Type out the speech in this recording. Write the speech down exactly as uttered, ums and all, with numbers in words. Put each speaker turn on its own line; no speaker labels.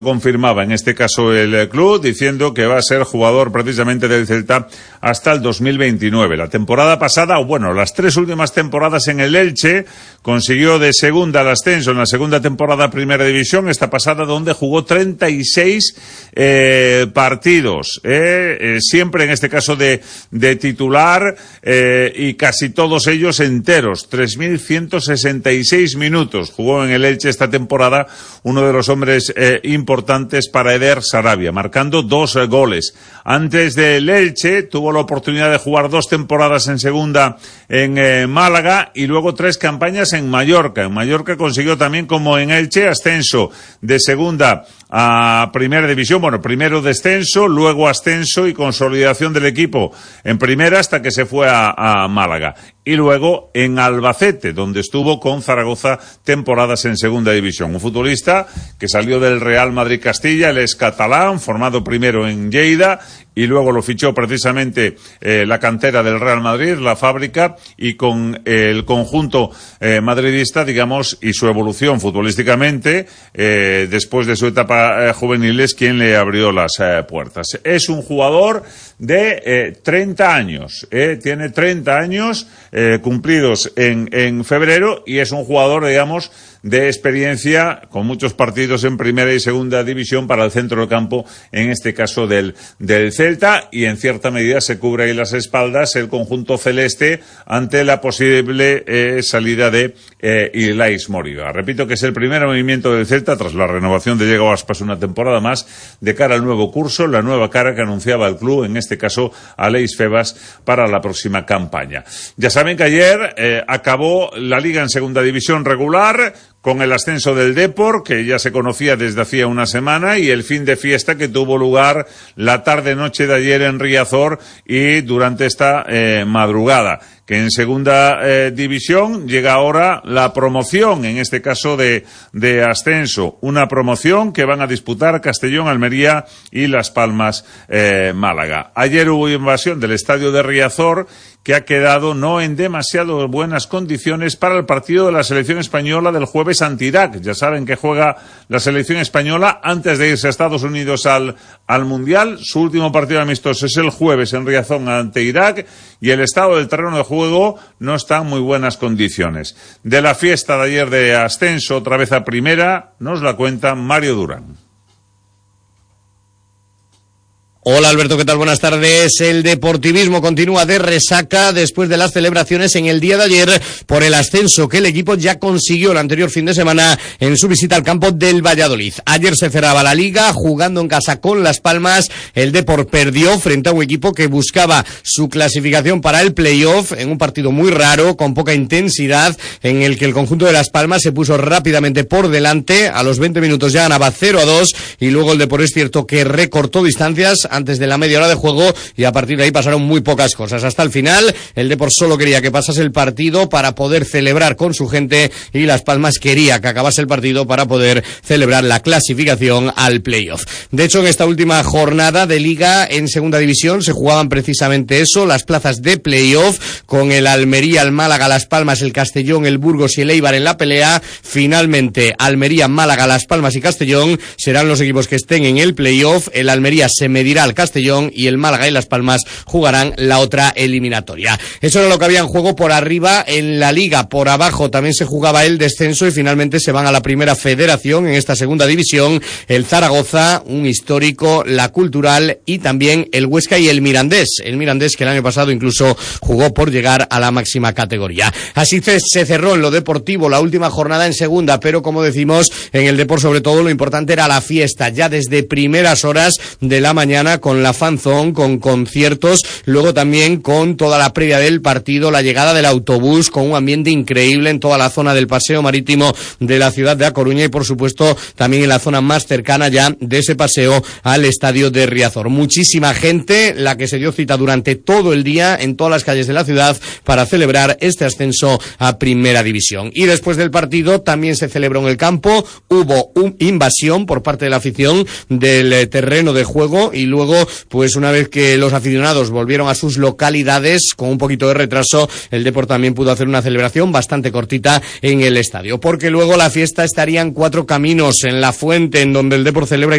Confirmaba en este caso el club diciendo que va a ser jugador precisamente del Celta hasta el dos mil veintinueve. La temporada pasada, o bueno, las tres últimas temporadas en el Elche, consiguió de segunda al ascenso en la segunda temporada Primera División, esta pasada donde jugó treinta y seis eh, partidos, eh, eh, siempre en este caso de, de titular eh, y casi todos ellos enteros, tres mil ciento sesenta y seis minutos. Jugó en el Elche esta temporada uno de los hombres eh, importantes importantes para Eder Sarabia, marcando dos eh, goles. Antes del Elche tuvo la oportunidad de jugar dos temporadas en segunda en eh, Málaga y luego tres campañas en Mallorca. En Mallorca consiguió también, como en Elche, ascenso de segunda a Primera División, bueno, primero descenso, luego ascenso y consolidación del equipo en primera hasta que se fue a, a Málaga. Y luego en Albacete, donde estuvo con Zaragoza temporadas en segunda división. Un futbolista que salió del Real Madrid Castilla, él es catalán, formado primero en Lleida y luego lo fichó precisamente eh, la cantera del Real Madrid, la fábrica, y con eh, el conjunto eh, madridista, digamos, y su evolución futbolísticamente, eh, después de su etapa eh, juvenil, es quien le abrió las eh, puertas. Es un jugador de eh, treinta años, eh, tiene treinta años eh, cumplidos en, en febrero, y es un jugador, digamos, de experiencia, con muchos partidos en primera y segunda división para el centro del campo, en este caso del, del Celta, y en cierta medida se cubre ahí las espaldas el conjunto celeste ante la posible eh, salida de eh, Ilais Moriba. Repito que es el primer movimiento del Celta tras la renovación de Diego Aspas una temporada más, de cara al nuevo curso, la nueva cara que anunciaba el club, en este caso Aleix Febas, para la próxima campaña. Ya saben que ayer eh, acabó la Liga en segunda división regular, con el ascenso del Depor, que ya se conocía desde hacía una semana, y el fin de fiesta que tuvo lugar la tarde-noche de ayer en Riazor y durante esta eh, madrugada. Que en segunda eh, división llega ahora la promoción, en este caso de, de ascenso. Una promoción que van a disputar Castellón, Almería y Las Palmas, eh, Málaga. Ayer hubo invasión del estadio de Riazor, que ha quedado no en demasiado buenas condiciones para el partido de la selección española del jueves ante Irak. Ya saben que juega la selección española antes de irse a Estados Unidos al, al Mundial. Su último partido amistoso es el jueves en Riazor ante Irak, y el estado del terreno de juego no está en muy buenas condiciones. De la fiesta de ayer de ascenso otra vez a primera, nos la cuenta Mario Durán.
Hola Alberto, ¿qué tal? Buenas tardes. El deportivismo continúa de resaca después de las celebraciones en el día de ayer por el ascenso que el equipo ya consiguió el anterior fin de semana en su visita al campo del Valladolid. Ayer se cerraba la liga jugando en casa con Las Palmas. El Depor perdió frente a un equipo que buscaba su clasificación para el playoff en un partido muy raro, con poca intensidad, en el que el conjunto de Las Palmas se puso rápidamente por delante. A los veinte minutos ya ganaba cero a dos, y luego el Depor es cierto que recortó distancias antes de la media hora de juego, y a partir de ahí pasaron muy pocas cosas. Hasta el final, el Depor solo quería que pasase el partido para poder celebrar con su gente, y Las Palmas quería que acabase el partido para poder celebrar la clasificación al playoff. De hecho, en esta última jornada de Liga en Segunda División se jugaban precisamente eso, las plazas de playoff, con el Almería, el Málaga, Las Palmas, el Castellón, el Burgos y el Eibar en la pelea. Finalmente, Almería, Málaga, Las Palmas y Castellón serán los equipos que estén en el playoff. El Almería se medirá al Castellón y el Málaga y Las Palmas jugarán la otra eliminatoria. Eso era lo que había en juego por arriba en la Liga. Por abajo también se jugaba el descenso, y finalmente se van a la Primera Federación en esta segunda división el Zaragoza, un histórico, la Cultural y también el Huesca y el Mirandés. El Mirandés, que el año pasado incluso jugó por llegar a la máxima categoría. Así se cerró en lo deportivo la última jornada en segunda, pero como decimos, en el Depor sobre todo lo importante era la fiesta, ya desde primeras horas de la mañana, con la fanzón, con conciertos, luego también con toda la previa del partido, la llegada del autobús, con un ambiente increíble en toda la zona del paseo marítimo de la ciudad de A Coruña, y por supuesto también en la zona más cercana ya de ese paseo al estadio de Riazor. Muchísima gente la que se dio cita durante todo el día en todas las calles de la ciudad para celebrar este ascenso a Primera División. Y después del partido también se celebró en el campo, hubo una invasión por parte de la afición del terreno de juego, y luego luego, pues una vez que los aficionados volvieron a sus localidades, con un poquito de retraso, el Depor también pudo hacer una celebración bastante cortita en el estadio, porque luego la fiesta estaría en Cuatro Caminos, en La Fuente, en donde el Depor celebra